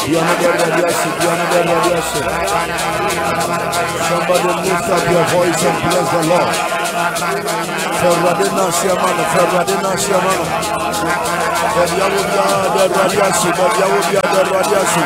Somebody lift up your voice and bless the Lord. Ferradina Siamana, Ferradina Siamana. Yawubia the Radiasu, Yawubia the Radiasu.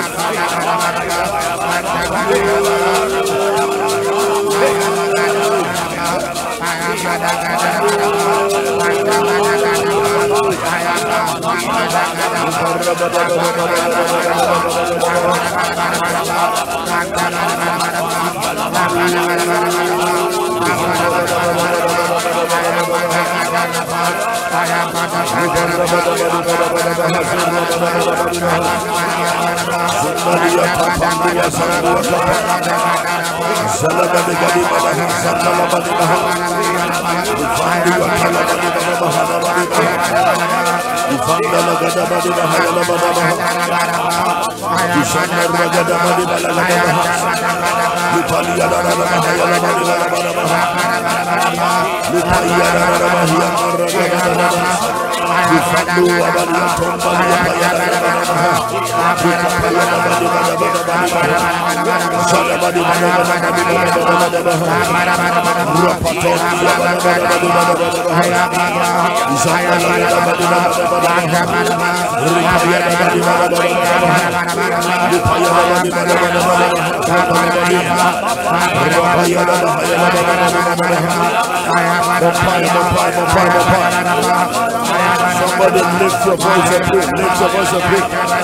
Somebody lift your voice and pray. Lift your voice and pray.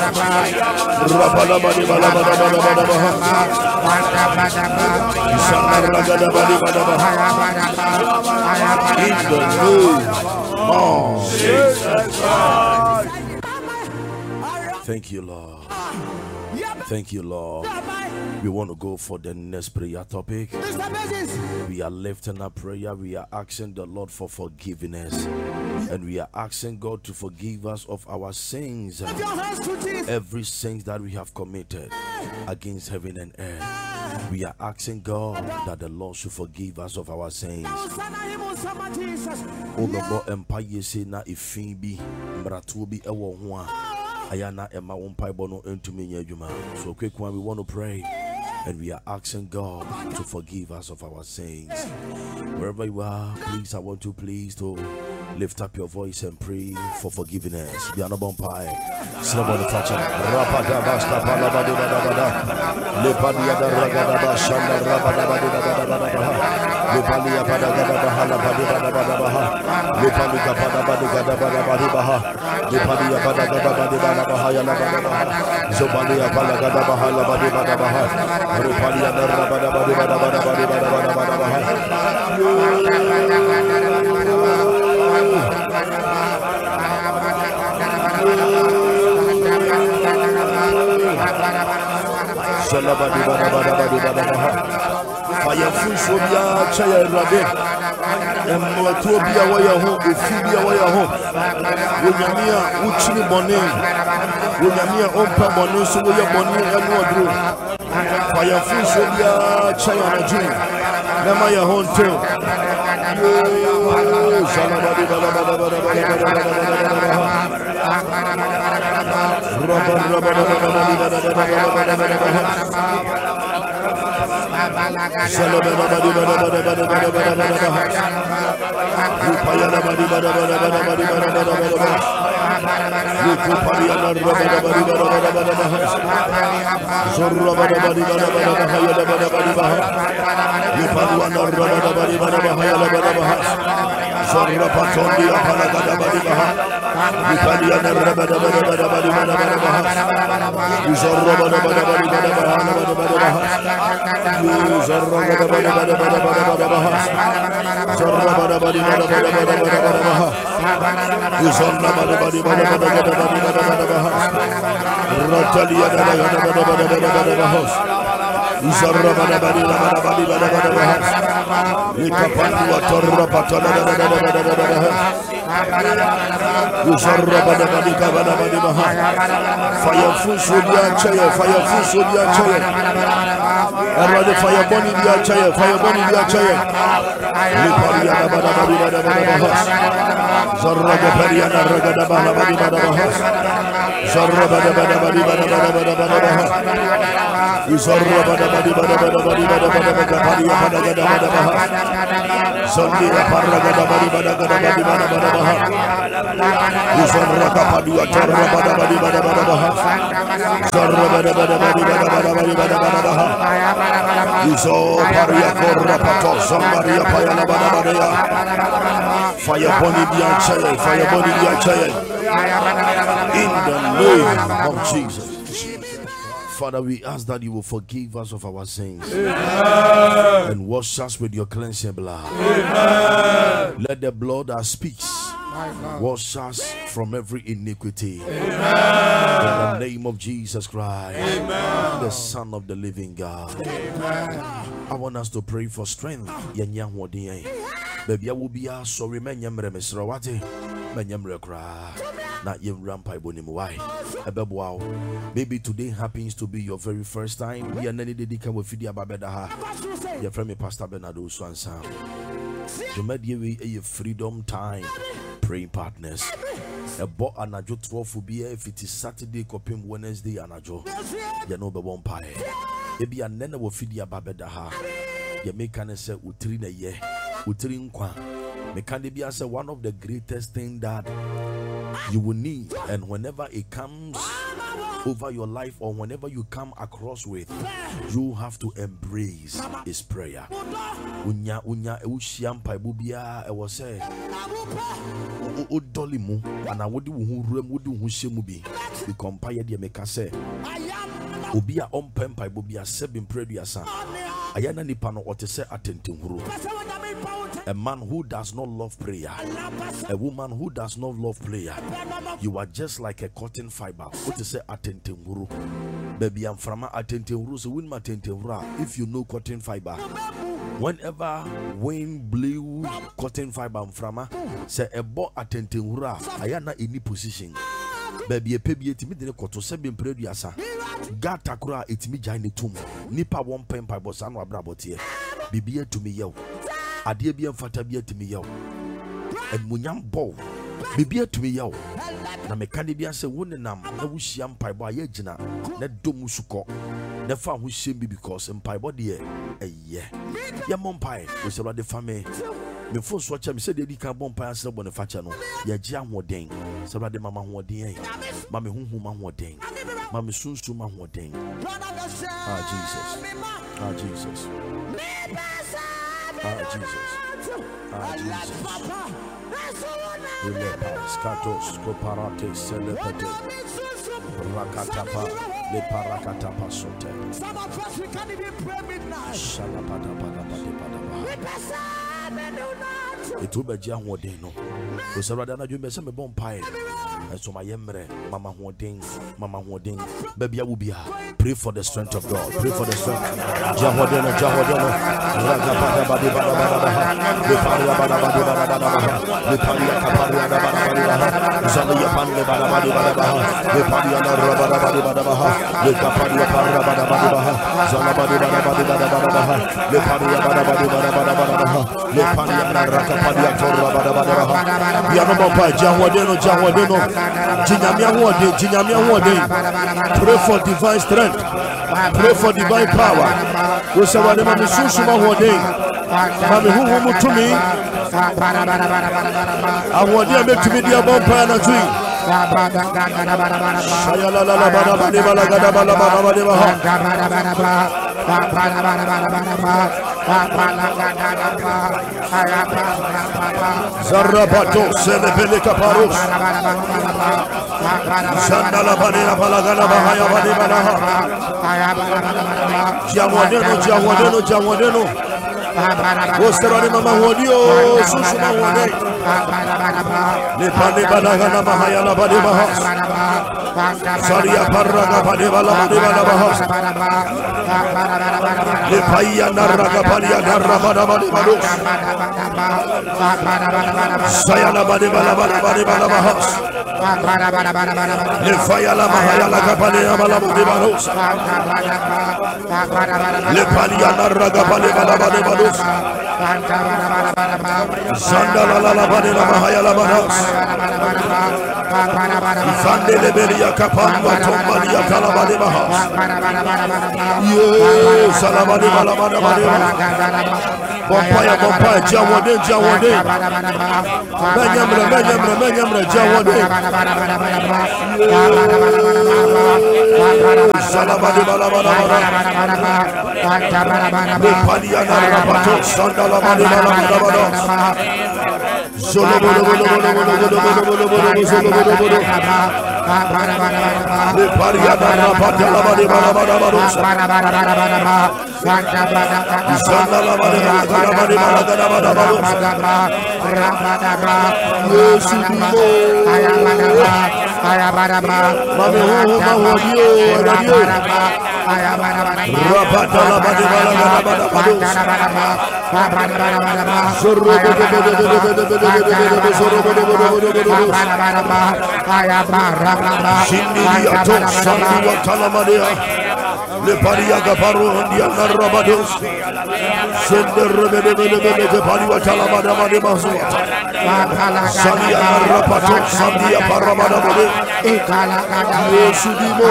In the name of Jesus. Thank you, Lord. Thank you, Lord. We want to go for the next prayer topic. We are lifting up prayer. We are asking the Lord for forgiveness. And we are asking God to forgive us of our sins. Every sin that we have committed against heaven and earth. We are asking God that the Lord should forgive us of our sins. Ayana Emma Bono into me. So quick one, we want to pray. And we are asking God to forgive us of our sins. Wherever you are, please, I want to please to lift up your voice and pray for forgiveness. Biano Bompai, Snowball Facha, Rapada Basta Palabada, Lepadia Ragada Bashanda Rabada, Lepalia Padagada Bahala Padibada, Lepalika Padabada Badibaha, Lepalia Padagada Badibana Bahaya, Zobalia Palagada Bahala Badibada. Rupalia Rabada Badibada Fire Fusobia Chaya Rabe and Motobia Waya home, Fibia Waya home. Williamia Uchini Bonin, Williamia Ompa Bonin, so we are Bonin and Wadru. Fire Fusobia Chaya Jim, Namaya Honto. Fire full sodia chair, fire full sodia chair. Everybody fire bunny dia chair, fire bunny dia chair. Liparia da bada bada bada bada. Zarra da paria da raga da bada bada bada. Zarra bada bada bada bada bada bada bada. Zarra bada bada bada bada bada bada bada. Paria bada bada bada bada. Zarra parra bada bada bada bada bada bada. Zarra kapadia torra bada bada bada bada. Zarra bada bada bada bada bada bada bada. Iso paria korra pato Maria payala bada bada. Fire boni dia chaye, fire boni dia chaye. In the name of Jesus. Father, we ask that you will forgive us of our sins. Amen. And wash us with your cleansing blood. Amen. Let the blood that speaks wash us from every iniquity. Amen. In the name of Jesus Christ, amen, the Son of the living God. Amen. I want us to pray for strength. Baby, I will be sorry, maybe today happens to be your very first time. We are nani dedika with Fidia Babedaha. Your friend Pastor Bernardo Swanson. To make a freedom time. Praying partners. A bo anajo 12 will be if it is Saturday, copim Wednesday anajo. You know the one pie. Maybe a nana will Fidia Babedaha. You make an say utrina ye. Utrin kwa. Mekanibia say one of the greatest things that you will need, and whenever it comes over your life or whenever you come across with, you have to embrace is prayer. Unya ushiampa bubia I was say udolimu and I would do shimubi. We compare the meka say ubia on pempa bubia sebin prayer sa ayana nipano or to say attentive. A man who does not love prayer, a woman who does not love prayer, you are just like a cotton fiber. What to say attentive guru? Baby, I'm from attentive guru, so win my attentive. If you know cotton fiber, whenever wind blew cotton fiber, I'm from say a bo attentive guru. I am not in any position. Baby, a baby, to me, the cotton seven prayer. God takura it me giant tomb. Nipa one pen by Bosano Abrabotier. Bibi to me yo. Adia bi amfata bi atimi yaw enmunyam bo bibia tumi yaw na mekane bi ase wonenam na wuhia mpaibo aye gina na domu suko na fa ho hye bi because mpaibo de eye ya mompai we se rade fame me fo so cha me se de dika bompai ase bo ne facha no ya gi ahoden se rade mama hoden mama hunhuma hoden mama sunsuma hoden Jesus Jesus. Jesus. Skatos, Koparate, Celebate, Rakatapa, Le Parakatapa Sote, it will be Jan Wadeno. We said, Radana, you may say, Bon Pie, and so my Emre, Mama Wading, baby, I will be. Pray for the strength of God. Pray for the strength. Jahodeno, Ragabada Badi Bada, the Paria Bada Badi Bada, the Paria Caparia Bada, Zania Pande Bada Badi Bada, the Paria Rabada Badi Bada, the Caparia Para Bada Bada, Zalabadi Bada Badi Bada, the Paria Bada Badi Bada, the Paria Rakapadia Torra Bada Bada, Yanoma Jahodeno, Jinamia Wade, pray for divine strength. Pray for divine power. We say, what the man is so Wade. Mami who to me. I want you to be the above and a tree. Zarabato, Senepele Caparos, Sandala Banana Balagana Bahaya Badibana, Jawadeno. Osterani mama hodio susuma wone. Le pande balagana mahaya la bade bahas. Saria parraga bade bala bade bala bahas. Le paya narraga palia narra bada bade bados. Sayana bade bala bade bade bala bahas. Le faya la mahaya la kapale bala bade bados. Le palia narraga bade bala bade bados. Sandala la bade la mahaya la bados. Fande le belia kapamba tombalia kalabade bahas. Yes, salabade bala bade bade. Bompaya jawode jawode. Menyamre jawode. Salabade bala bala bala. Palia na rapato sandala bade bala bala bala. Solo bolo bolo bolo bolo bolo bolo bolo bolo solo bolo bolo. Palia na rapato la bade bala bala bala. Sandala bade bala bala bala bala. Yesu dimo. Le paria gaparo andia narabados sender rebede ke paria talamada made mazua salia narapato salia paramada made Yesu dimo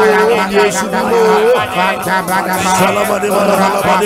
salamade mala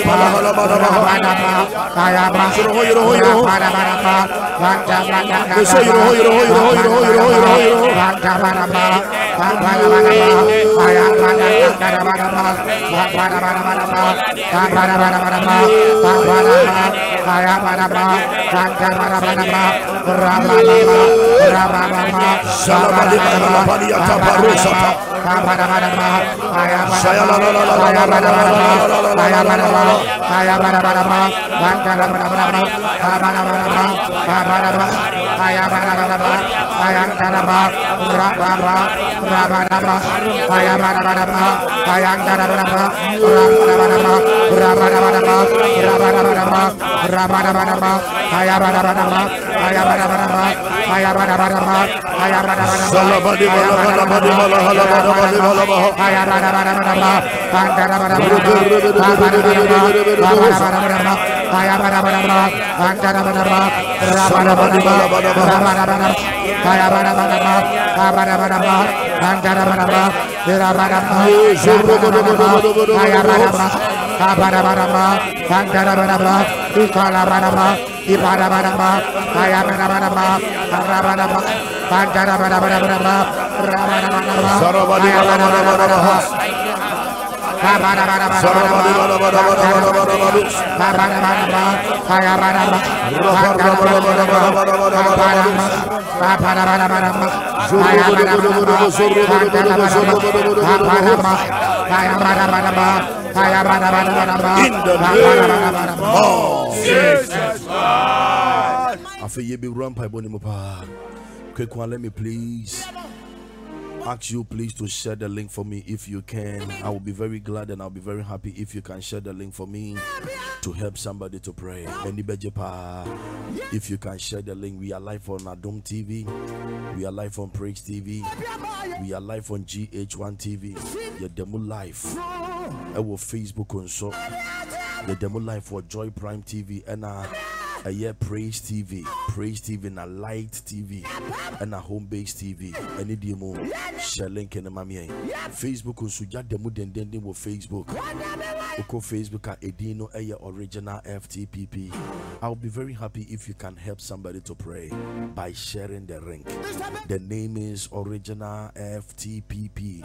Quick one, let me please ask you please to share the link for me if you can. I will be very glad and I'll be very happy if you can share the link for me to help somebody to pray. If you can share the link, we are live on Adom TV, we are live on Praise TV, we are live on GH1 TV, your demo live our Facebook on so the demo live for Joy Prime TV and Praise TV na Light TV and a Home Base TV and the demo share link in mami Facebook on suja demo den wo Facebook oko Facebook at Edino original FTPP. I'll be very happy if you can help somebody to pray by sharing the link. The name is Original FTPP,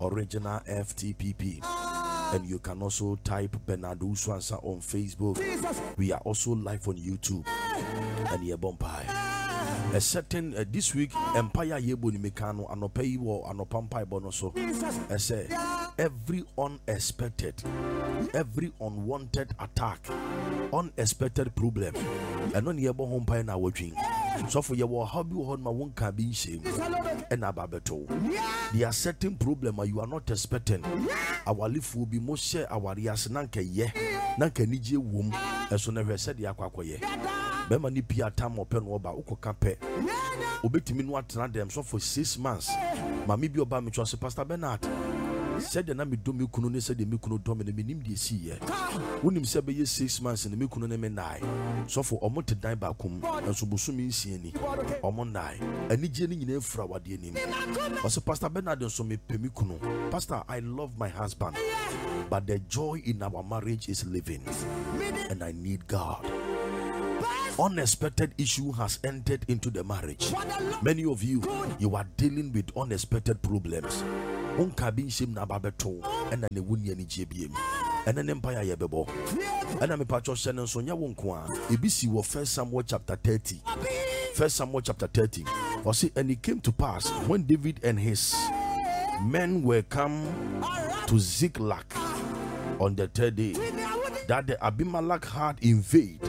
and you can also type Bernardo Swansa on Facebook. We are also live on YouTube and Yebompai. A certain this week Empire Yebo ni mekano anopai wo anopampai bonoso. I say every unexpected, every unwanted attack, unexpected problem, and on your home pine now watching. So for your hobby on my one cabin shame and ababeto. There are certain problem you are not expecting. Our life will be most share our rias nanke ye, nanke nije womb, as soon as I said yakwaye. Bema ni pia tam open oba uko kape. Obetimi no atena dem so for 6 months. Mami bi oba me chose Pastor Bernard. Said the name do me kunu ne said the me kunu do me nim de si ye. Wonim se be 6 months ne me kunu ne me nai. So for omo te dan ba kum enso bosumi nsie ni. Omo nai. Anije ni nyina efura wade anim. Also Pastor Bernard so me pe me kunu. Pastor, I love my husband, but the joy in our marriage is living, and I need God. Unexpected issue has entered into the marriage. Many of you are dealing with unexpected problems. Unkabin shim na babeto and then wunye ni JBM and then empire yebebo. And I'm a patch of Shannon Sonia Wonkwa. ABC was 1 Samuel chapter 30. 1 Samuel chapter 30. Or see, and it came to pass when David and his men were come to Ziklag on the 3rd day that the Abimelech had invaded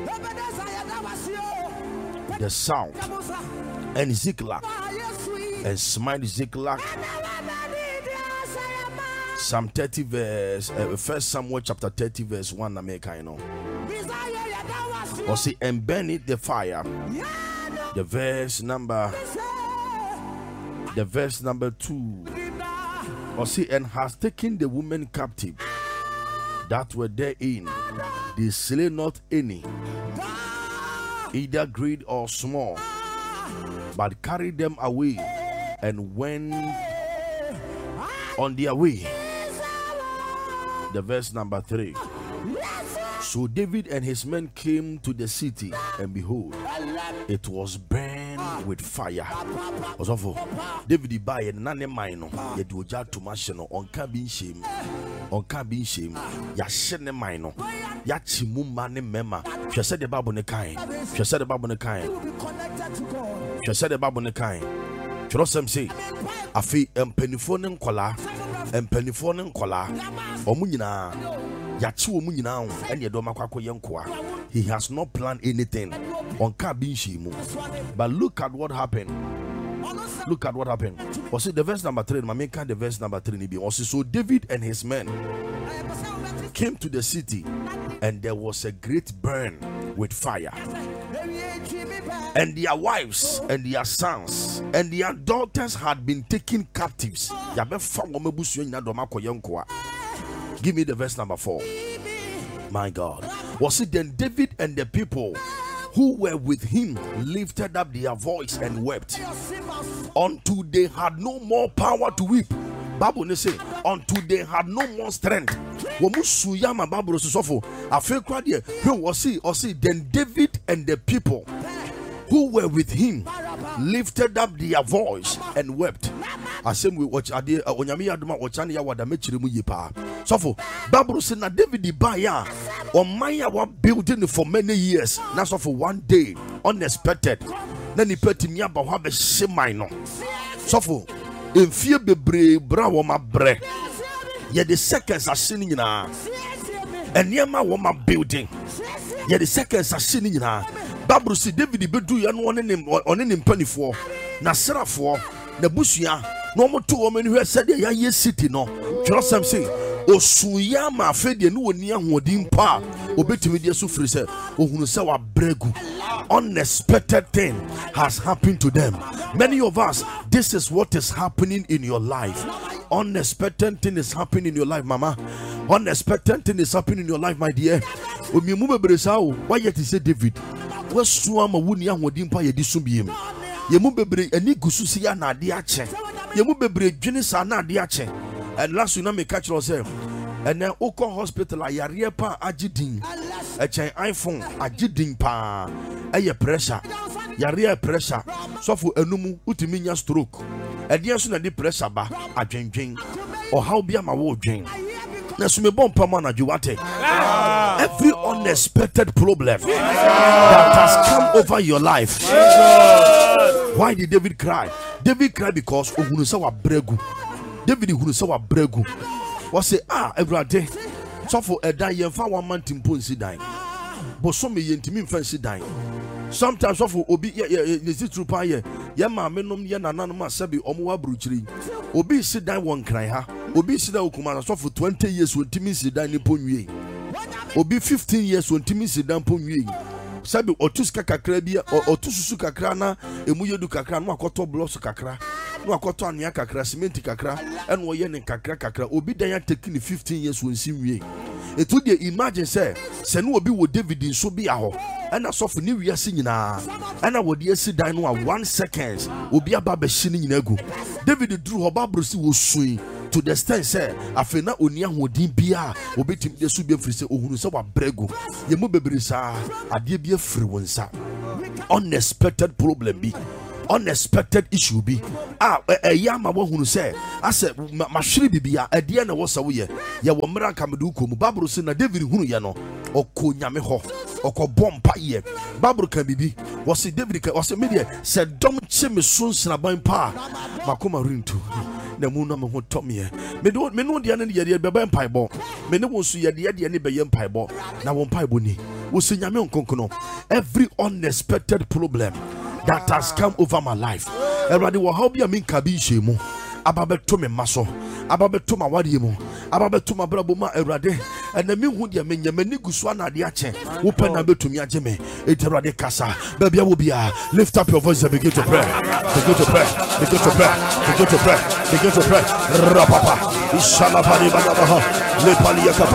the south and Ziklag and smite Ziklag. Psalm 30 verse 1 Samuel chapter 30 verse 1 America, you know. Or see, and burn it the fire. The verse number 2. Or see, and has taken the women captive that were therein. They slay not any, either great or small, but carried them away and went on their way. The verse number 3. So David and his men came to the city, and behold, it was burned with fire. Also, David buy and none mine. Yet do ja to machine on cabin shame. On cabin shame. Ya shene mine. Ya chimumane mema. She said the babu ne kind. She said the babu ne kind. She said the babu ne kind. Trosem say, afi empenifone nkola. Empenifone nkola. Omunyina. He has not planned anything on Kabin. But look at what happened. Look at what happened. Was it the verse number 3? Mameka the verse number 3. Also, so David and his men came to the city, and there was a great burn with fire. And their wives and their sons and their daughters had been taken captives. Give me the verse number 4. My God. Was it then David and the people who were with him lifted up their voice and wept until they had no more power to weep? Bible say until they had no more strength. Bible say then David and the people who were with him lifted up their voice and wept. I say we watch ade onyame adoma ochane ya wada mechire mu yipa. So for Bible say na David baya on my wa building for many years. Now so for one day unexpected. Na ni petimi aba ho be shemai no. So for enfie bebre bra wo mabre. Ye the seconds are seen nyina. Eniema wo ma building. Ye the seconds are seen nyina. Bible say David bedu ya no one nim panifo na serafo na busuya no mo to o mani hwe said ya ye city no Joseph say osuya ma afede no oni ahodin pa obetimi de so free say ohunu say wa bregu. Unexpected thing has happened to them. Many of us, this is what is happening in your life. Unexpected thing is happening in your life, mama. Unexpected thing is happening in your life, my dear. Why yet he said David? Wasuama wuni ahodin pa ye di sumbiem. Yemu bebre ani gususi ya na ade ache. Yemu bebre dwene sa na ade ache. And last you know me catch yourself. And then Oko hospital ayare pa agidin. Echen iPhone agidin pa. Eye pressure. Yare pressure. So for enumu utimi nya stroke. Ede so na di pressure ba adwendwen. Or how bia ma wo dwen. Na so me bom pa ma na dwate. Every unexpected problem that has come over your life. Why did David cry? David cried because David What say every day? So for a day, you find 1 month in Punsi dying. But some me yentimi fancy dying. Sometimes for obi is it true pie? Yama menum yana nanoma sabi omuwa bruchiri. Obi sit down one cry ha. Obi sit down kumana so for 20 years when Timmy sit down in Ponye. Obi 15 years when Timmy sit down Ponye. Sabi otuska kakra bia otususu kakra na emuyedu kakra no akoto bloss kakra no akoto ania kakra cement kakra eno wo ye ne kakra obi dan ya taking 15 years when simwie. Etu dey imagine say no obi wo David in so bi aho ena so for ni wiase nyina ena wo de asi dan no 1 second obi aba ba hye nyina gu. David drew hobabro si wo sui to the extent say afena oni ahodin bia obetim de so bi afiri se ohunu se wa brego ye mu bebere sa ade bi afiri wonsa. Unexpected problem bi, unexpected issue bi yama wo hunu se ase mahwere bibia ade na wo sa wo ye wo mra kamedu komu babro se na David hunu ye no oko nyame ho oko bompa ye babro kan bibi wo se David ka wo se me se dom che me sunsna ban pa makoma rintu na mu na me ho tomye me no de ne ye be ban paibo me ne wo su ye de ne be ye paibo na wo paibo ni wo se nyame onkonkono. Every unexpected problem that has come over my life, everybody will help you. I mean, kabi shemu, ababeto me maso, ababeto ma wadiemo, ababeto ma braboma erade, and the mean would ya menya meni guswana diache, open a bit to me ajeme, eterade kasa, baby will be lift up your voice and begin to pray, begin to pray, begin to pray, begin to pray, begin to pray, rapapa, ishalabani banabaha, le paliaka.